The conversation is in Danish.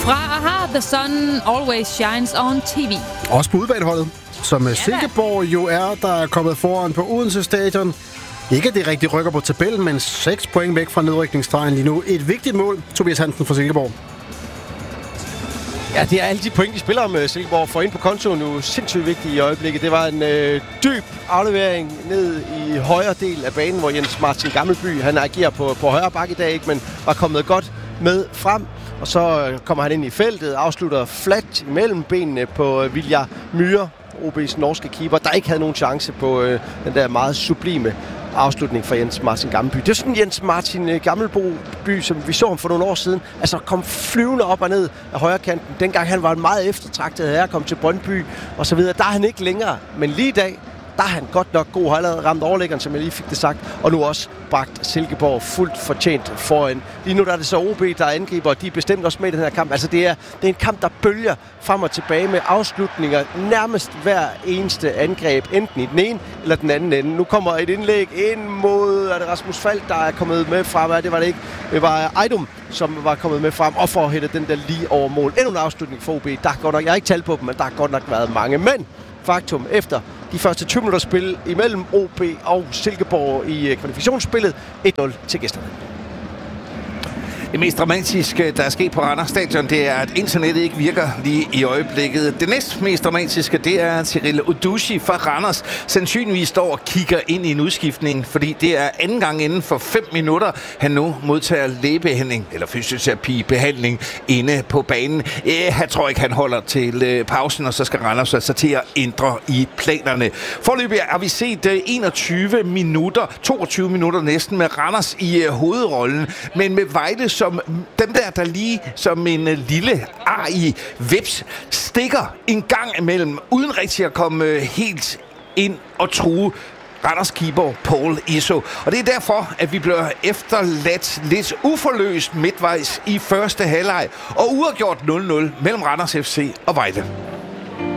Fra Aha, The Sun Always Shines on TV. Også på udvalgholdet, som Silkeborg jo er, der er kommet foran på Odense Stadion. Ikke at det rigtig rykker på tabellen, men 6 point væk fra nedrykningsstregen lige nu. Et vigtigt mål, Tobias Hansen fra Silkeborg. Ja, det er alle de point, de spiller om Silkeborg får ind på kontoen nu. Sindssygt vigtigt i øjeblikket. Det var en dyb aflevering ned i højre del af banen, hvor Jens Martin Gammelby, han agerer på højre bakke i dag, ikke, men var kommet godt med frem. Og så kommer han ind i feltet, afslutter flat imellem benene på Vilja Myhre, OB's norske keeper, der ikke havde nogen chance på den der meget sublime afslutning fra Jens Martin Gammelby. Det er sådan Jens Martin Gammelby, som vi så ham for nogle år siden, altså kom flyvende op og ned af højre kanten. Dengang han var en meget eftertragtet herre, kom til Brøndby og så videre. Der er han ikke længere, men lige i dag, der er han godt nok god. Har allerede ramt overlæggeren, som jeg lige fik det sagt, og nu også bragt Silkeborg fuldt fortjent foran. Lige nu der er det så OB, der angriber, og de er bestemt også med i den her kamp. Altså det er en kamp, der bølger frem og tilbage med afslutninger nærmest hver eneste angreb, enten i den ene eller den anden ende. Nu kommer et indlæg ind mod, er det Rasmus Falk, der er kommet med frem. Det var det ikke. Det var Ejdum, som var kommet med frem og får hættet den der lige over mål. Endnu en afslutning for OB. Der er godt nok, jeg har ikke talt på dem, men der har godt nok været mange. Men faktum efter de første 20 minutter spil imellem OB og Silkeborg i kvalifikationsspillet. 1-0 til gæsterne. Det mest dramatiske, der er sket på Randers Stadion, det er, at internettet ikke virker lige i øjeblikket. Det næst mest dramatiske, det er, at Cyril Udushi fra Randers sandsynligvis står og kigger ind i en udskiftning, fordi det er anden gang inden for 5 minutter, han nu modtager lægebehandling, eller fysioterapibehandling, inde på banen. Jeg tror ikke, han holder til pausen, og så skal Randers altså til at ændre i planerne. Foreløbig har vi set 22 minutter næsten med Randers i hovedrollen, men med Vejle som dem der lige som en lille ar i vips stikker en gang imellem, uden rigtig at komme helt ind og true Randers keeper Paul Isso. Og det er derfor, at vi bliver efterladt lidt uforløst midtvejs i første halvleg og uafgjort 0-0 mellem Randers FC og Vejle.